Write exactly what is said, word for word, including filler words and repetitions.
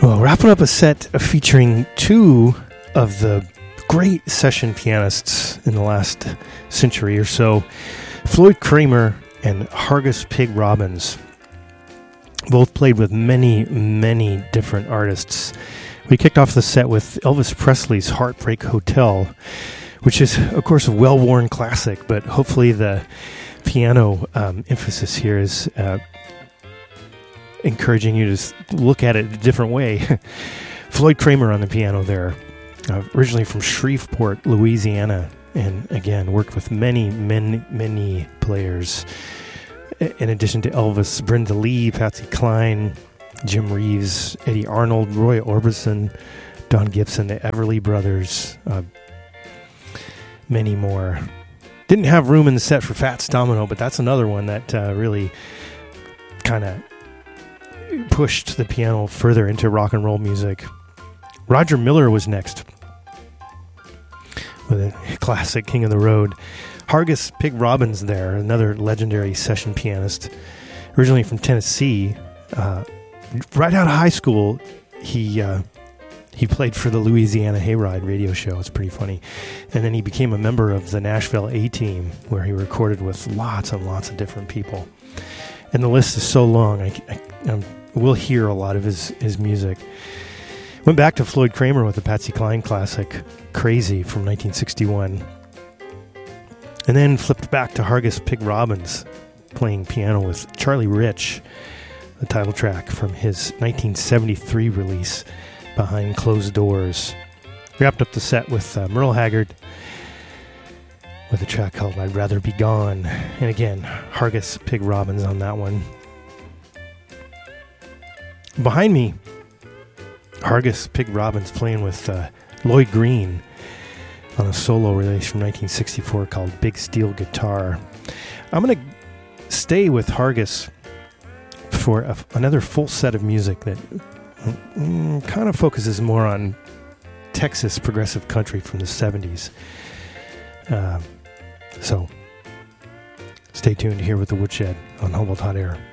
Well, wrapping up a set featuring two of the great session pianists in the last century or so, Floyd Cramer and Hargus Pig Robbins. Both played with many, many different artists. We kicked off the set with Elvis Presley's Heartbreak Hotel, which is, of course, a well-worn classic, but hopefully the piano um, emphasis here is uh, encouraging you to look at it a different way. Floyd Cramer on the piano there, uh, originally from Shreveport, Louisiana, and again, worked with many, many, many players. In addition to Elvis, Brenda Lee, Patsy Cline, Jim Reeves, Eddie Arnold, Roy Orbison, Don Gibson, the Everly Brothers, uh, many more. Didn't have room in the set for Fats Domino, but that's another one that uh, really kind of pushed the piano further into rock and roll music. Roger Miller was next with a classic King of the Road. Hargus Pig Robbins there, another legendary session pianist, originally from Tennessee. Uh, right out of high school, he uh, he played for the Louisiana Hayride radio show. It's pretty funny. And then he became a member of the Nashville A-Team, where he recorded with lots and lots of different people. And the list is so long, I, I um, we'll hear a lot of his, his music. Went back to Floyd Cramer with the Patsy Cline classic, Crazy, from nineteen sixty-one. And then flipped back to Hargus Pig Robbins, playing piano with Charlie Rich, the title track from his nineteen seventy-three release, Behind Closed Doors. Wrapped up the set with uh, Merle Haggard with a track called I'd Rather Be Gone. And again, Hargus Pig Robbins on that one. Behind me, Hargus Pig Robbins playing with uh, Lloyd Green on a solo release from nineteen sixty-four called Big Steel Guitar. I'm going to stay with Hargus for a, another full set of music that mm, kind of focuses more on Texas progressive country from the seventies. Uh, so, stay tuned here with The Woodshed on Humboldt Hot Air.